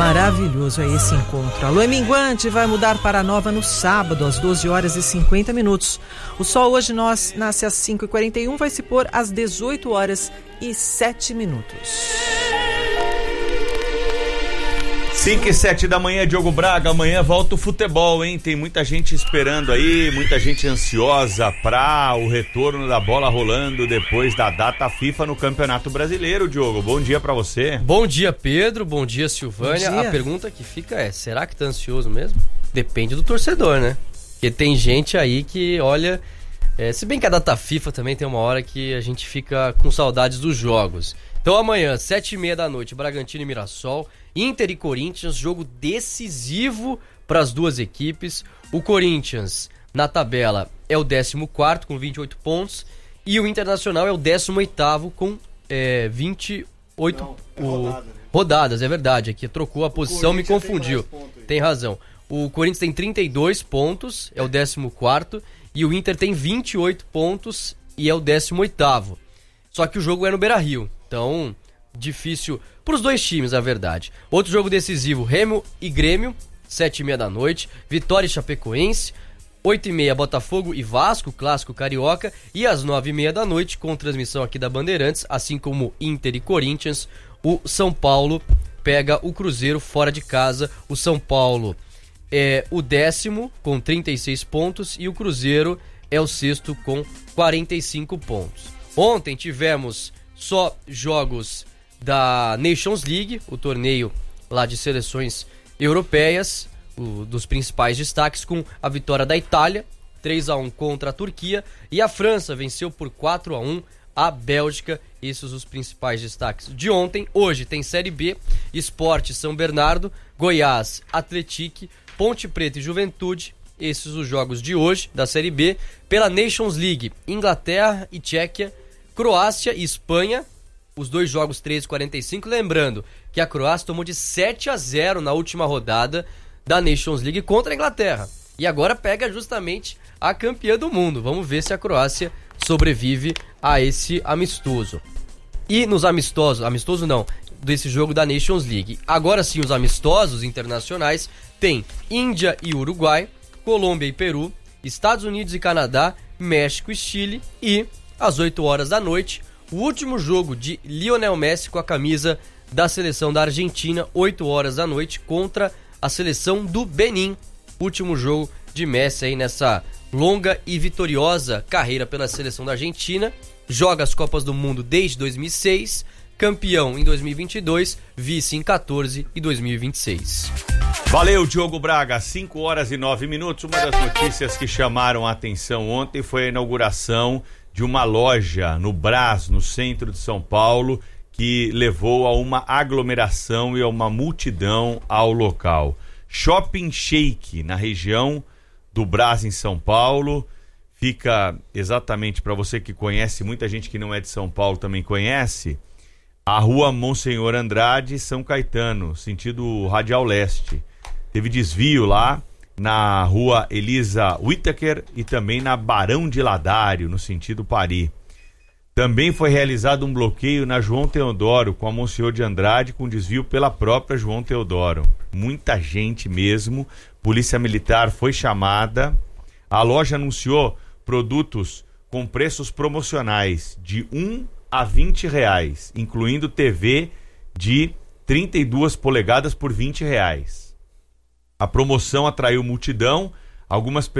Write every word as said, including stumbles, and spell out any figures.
Maravilhoso é esse encontro. A lua minguante vai mudar para nova no sábado, às doze horas e cinquenta minutos. O sol hoje nós, nasce às cinco e quarenta e um, vai se pôr às dezoito horas e sete minutos. cinco e sete da manhã, Diogo Braga. Amanhã volta o futebol, hein? Tem muita gente esperando aí, muita gente ansiosa para o retorno da bola rolando depois da data FIFA no Campeonato Brasileiro, Diogo. Bom dia para você. Bom dia, Pedro. Bom dia, Silvânia. Bom dia. A pergunta que fica é, será que tá ansioso mesmo? Depende do torcedor, né? Porque tem gente aí que, olha... É, se bem que a data FIFA também tem uma hora que a gente fica com saudades dos jogos. Então amanhã, sete e meia da noite, Bragantino e Mirassol, Inter e Corinthians, jogo decisivo para as duas equipes. O Corinthians, na tabela, é o décimo quarto com vinte e oito pontos e o Internacional é o décimo oitavo com é, vinte e oito Não, é rodada, né? rodadas, é verdade, aqui trocou a posição, me confundiu. Tem, tem razão. O Corinthians tem trinta e dois pontos, é o décimo quarto, e o Inter tem vinte e oito pontos e é o décimo oitavo. Só que o jogo é no Beira-Rio, então difícil para os dois times, na verdade. Outro jogo decisivo, Remo e Grêmio, sete e meia da noite, Vitória e Chapecoense, oito e meia Botafogo e Vasco, clássico carioca, e às nove e meia da noite, com transmissão aqui da Bandeirantes, assim como Inter e Corinthians, o São Paulo pega o Cruzeiro fora de casa. O São Paulo é o décimo com trinta e seis pontos e o Cruzeiro é o sexto com quarenta e cinco pontos. Ontem tivemos só jogos da Nations League, o torneio lá de seleções europeias, o, dos principais destaques, com a vitória da Itália, três a um contra a Turquia, e a França venceu por quatro a um a Bélgica. Esses os principais destaques de ontem. Hoje tem Série B, Sport São Bernardo, Goiás, Atlético, Ponte Preta e Juventude. Esses os jogos de hoje da Série B. Pela Nations League, Inglaterra e Tchequia, Croácia e Espanha, os dois jogos treze e quarenta e cinco. Lembrando que a Croácia tomou de sete a zero na última rodada da Nations League contra a Inglaterra. E agora pega justamente a campeã do mundo. Vamos ver se a Croácia sobrevive a esse amistoso. E nos amistosos, amistoso não, desse jogo da Nations League. Agora sim, os amistosos internacionais tem Índia e Uruguai, Colômbia e Peru, Estados Unidos e Canadá, México e Chile, e às oito horas da noite, o último jogo de Lionel Messi com a camisa da seleção da Argentina, oito horas da noite, contra a seleção do Benin. Último jogo de Messi aí nessa longa e vitoriosa carreira pela seleção da Argentina. Joga as Copas do Mundo desde dois mil e seis, campeão em dois mil e vinte e dois, vice em quatorze e dois mil e vinte e seis. Valeu, Diogo Braga. cinco horas e nove minutos. Uma das notícias que chamaram a atenção ontem foi a inauguração de uma loja no Brás, no centro de São Paulo, que levou a uma aglomeração e a uma multidão ao local. Shopping Shake, na região do Brás, em São Paulo. Fica exatamente, para você que conhece, muita gente que não é de São Paulo também conhece, a rua Monsenhor Andrade, São Caetano, sentido Radial Leste. Teve desvio lá na rua Elisa Whittaker e também na Barão de Ladário, no sentido Pari. Também foi realizado um bloqueio na João Teodoro com a Monsenhor de Andrade, com desvio pela própria João Teodoro. Muita gente mesmo. Polícia Militar foi chamada. A loja anunciou produtos com preços promocionais de um a vinte reais, incluindo T V de trinta e duas polegadas por vinte reais. A promoção atraiu multidão. Algumas